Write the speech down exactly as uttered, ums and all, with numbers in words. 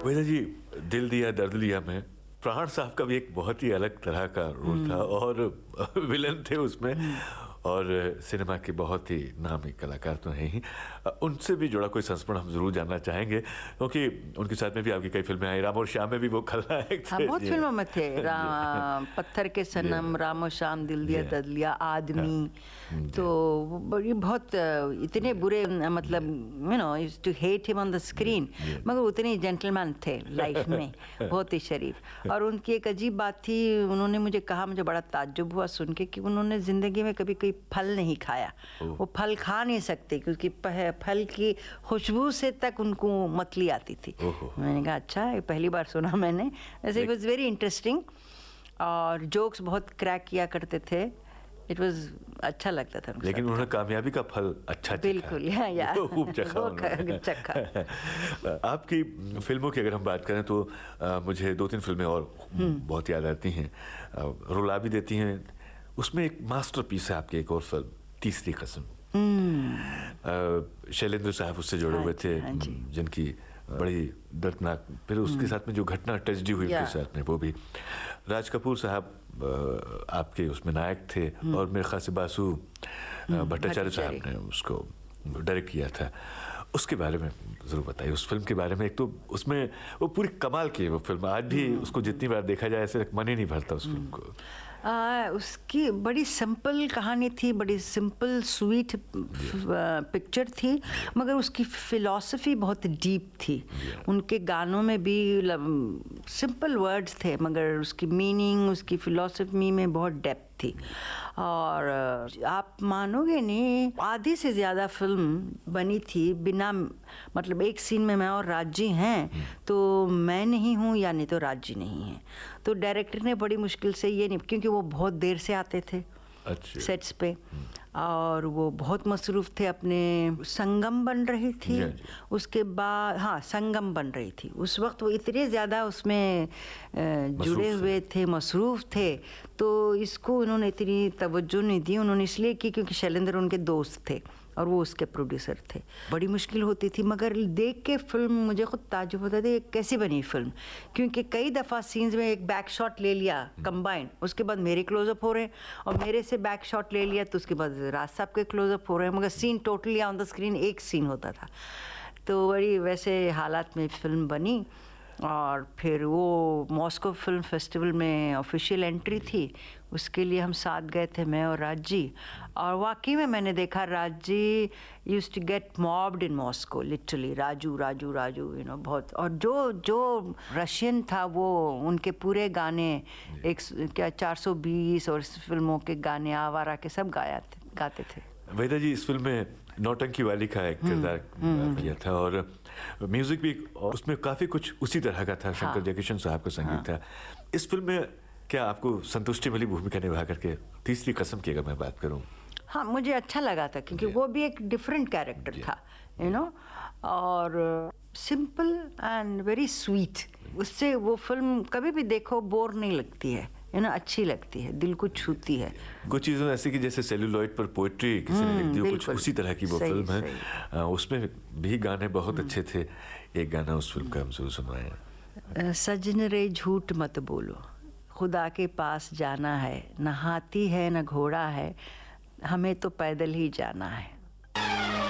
वेदा जी, दिल दिया दर्द लिया में प्राण साहब का भी एक बहुत ही अलग तरह का रोल था और विलन थे उसमें, और सिनेमा के बहुत ही नामी कलाकार तो हैं ही। उनसे भी जुड़ा कोई संस्मरण हम जरूर जानना चाहेंगे, क्योंकि उनके साथ में भी आपकी कई फिल्में आई। राम और श्याम में भी वो खलनायक थे। हाँ, बहुत फिल्मों में थे। राम, पत्थर के सनम, राम और श्याम, दिल दिया दर्द लिया, आदमी। तो बड़ी बहुत इतने बुरे, मतलब you know used to hate him on the screen, मगर उतने जेंटलमैन थे लाइफ में, बहुत ही शरीफ। और उनकी एक अजीब बात थी, उन्होंने मुझे कहा, मुझे बड़ा ताज्जुब हुआ सुन के, कि उन्होंने ज़िंदगी में कभी कोई फल नहीं खाया। वो फल खा नहीं सकते क्योंकि फल की खुशबू से तक उनको मतली आती थी। मैंने कहा अच्छा, ये पहली बार सुना मैंने। वैसे इट वाज वेरी इंटरेस्टिंग, और जोक्स बहुत क्रैक किया करते थे। इट वाज अच्छा लगता था। लेकिन उन्होंने कामयाबी का फल अच्छा चखा। बिल्कुल, या या खूब चखा उन्होंने। चखा। आपकी फिल्मों की अगर हम बात करें तो आ, मुझे दो तीन फिल्में और बहुत याद आती हैं, रुला भी देती हैं। उसमें एक मास्टरपीस है आपकी एक और फिल्म, तीसरी कसम। शैलेंद्र साहब उससे जुड़े हुए थे, जिनकी बड़ी दर्दनाक, फिर उसके साथ में जो घटना ट्रेजेडी हुई उनके साथ में, वो भी। राज कपूर साहब आपके उसमें नायक थे, और मेरे ख्याल से बासु भट्टाचार्य साहब ने उसको डायरेक्ट किया था। उसके बारे में ज़रूर बताइए, उस फिल्म के बारे में। एक तो उसमें वो पूरी कमाल की है वो फिल्म, आज भी उसको जितनी बार देखा जाए ऐसे मन ही नहीं भरता उस फिल्म को। आ, उसकी बड़ी सिंपल कहानी थी, बड़ी सिंपल स्वीट पिक्चर थी, मगर उसकी फ़िलॉसफी बहुत डीप थी। उनके गानों में भी सिंपल वर्ड्स थे, मगर उसकी मीनिंग, उसकी फ़िलॉसफी में बहुत डेप्थ थी। और आप मानोगे नहीं, आधी से ज़्यादा फिल्म बनी थी बिना, मतलब एक सीन में मैं और राजी हैं तो मैं नहीं हूँ, या नहीं तो राजी नहीं है। तो डायरेक्टर ने बड़ी मुश्किल से ये नहीं, क्योंकि वो बहुत देर से आते थे अच्छा। सेट्स पे, और वो बहुत मसरूफ़ थे अपने। संगम बन रही थी, उसके बाद हाँ संगम बन रही थी। उस वक्त वो इतने ज़्यादा उसमें जुड़े हुए थे, मसरूफ़ थे, तो इसको उन्होंने इतनी तवज्जो नहीं दी। उन्होंने इसलिए की क्योंकि शैलेंद्र उनके दोस्त थे और वो उसके प्रोड्यूसर थे। बड़ी मुश्किल होती थी, मगर देख के फिल्म मुझे खुद ताज्जुब होता था, कैसी बनी फिल्म। क्योंकि कई दफ़ा सीन्स में एक बैक शॉट ले लिया कंबाइन, उसके बाद मेरे क्लोजअप हो रहे हैं, और मेरे से बैक शॉट ले लिया तो उसके बाद राज साहब के क्लोजअप हो रहे हैं, मगर scene totally on the screen एक सीन होता था। तो बड़ी वैसे हालात में फिल्म बनी। और फिर वो मॉस्को फिल्म फेस्टिवल में ऑफिशियल एंट्री थी, उसके लिए हम साथ गए थे, मैं और राज जी। और वाकई में मैंने देखा Raj ji used to get mopped in Moscow, literally Raju Raju Raju you know बहुत। और जो जो रशियन था वो, उनके पूरे गाने एक क्या चार सौ बीस और फिल्मों के गाने आवारा के सब गाया थे गाते थे। वेदा जी, इस फिल्म में नौटंकी वाली का एक किरदार किया था, और म्यूजिक भी उसमें काफ़ी कुछ उसी तरह का था। शंकर जयकिशन साहब का संगीत था। इस फिल्म में क्या आपको संतुष्टि मिली भूमिका निभा करके, तीसरी कसम की अगर मैं बात करूं? हाँ, मुझे अच्छा लगा था, क्योंकि वो भी एक डिफरेंट कैरेक्टर था, यू नो, और सिंपल एंड वेरी स्वीट। उससे वो फिल्म कभी भी देखो बोर नहीं लगती है, यू नो, अच्छी लगती है, दिल को छूती है। कुछ चीज़ें ऐसी कि जैसे सेल्यूलॉइड पर पोएट्री किसी ने लिख दी हो, कुछ उसी तरह की वो सही, फिल्म है। आ, उसमें भी गाने बहुत अच्छे थे। एक गाना उस फिल्म का हम जरूर सुनवाएं। सजन रे झूठ मत बोलो, खुदा के पास जाना है, न हाथी है न घोड़ा है, हमें तो पैदल ही जाना है।